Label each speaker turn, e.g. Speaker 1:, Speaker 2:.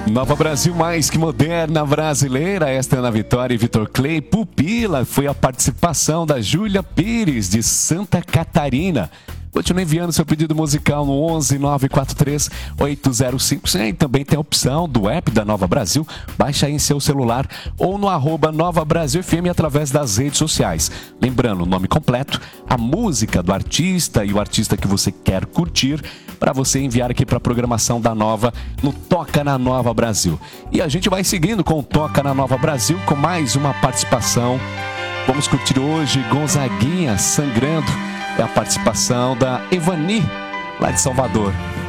Speaker 1: Nova Brasil mais que moderna brasileira, esta é Ana Vitória e Vitor Clay. Pupila foi a participação da Júlia Pires, de Santa Catarina. Continue enviando seu pedido musical no 11 943 805100 e também tem a opção do app da Nova Brasil. Baixa aí em seu celular ou no @Nova Brasil FM através das redes sociais. Lembrando o nome completo, a música do artista e o artista que você quer curtir para você enviar aqui para a programação da Nova no Toca na Nova Brasil. E a gente vai seguindo com o Toca na Nova Brasil com mais uma participação. Vamos curtir hoje Gonzaguinha Sangrando. É a participação da Evani, lá de Salvador.